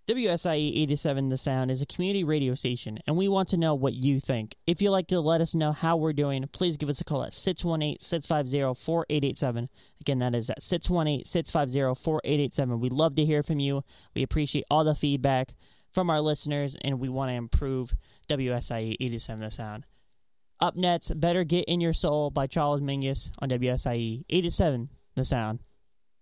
WSIE 87 The Sound is a community radio station, and we want to know what you think. If you'd like to let us know how we're doing, please give us a call at 618-650-4887. Again, that is at 618-650-4887. We'd love to hear from you. We appreciate all the feedback from our listeners, and we want to improve WSIE 87 The Sound. Up next, Better Get In Your Soul by Charles Mingus on WSIE 87 The Sound.